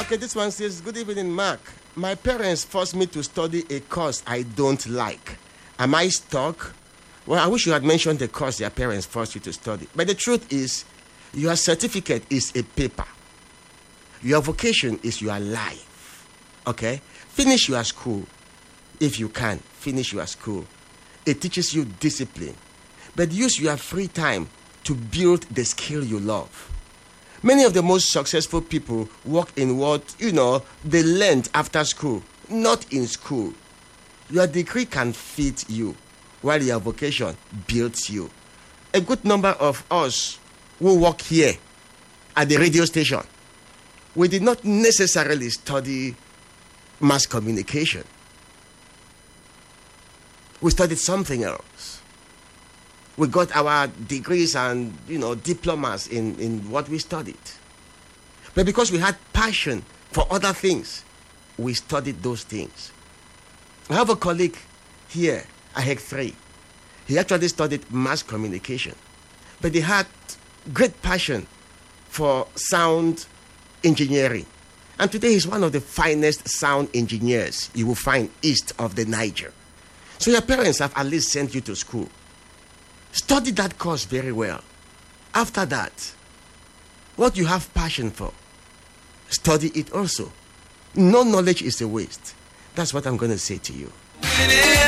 Okay, this one says, good evening, Mark. My parents forced me to study a course I don't like. Am I stuck? Well, I wish you had mentioned the course your parents forced you to study. But the truth is, your certificate is a paper. Your vocation is your life. Okay? Finish your school. If you can, finish your school. It teaches you discipline. But use your free time to build the skill you love. Many of the most successful people work in what, they learned after school, not in school. Your degree can fit you, while your vocation builds you. A good number of us who work here at the radio station, we did not necessarily study mass communication. We studied something else. We got our degrees and, diplomas in what we studied. But because we had passion for other things, we studied those things. I have a colleague here at HEC 3. He actually studied mass communication. But he had great passion for sound engineering. And today he's one of the finest sound engineers you will find east of the Niger. So your parents have at least sent you to school. Study that course very well. After that, what you have passion for, study it also. No knowledge is a waste. That's what I'm going to say to you.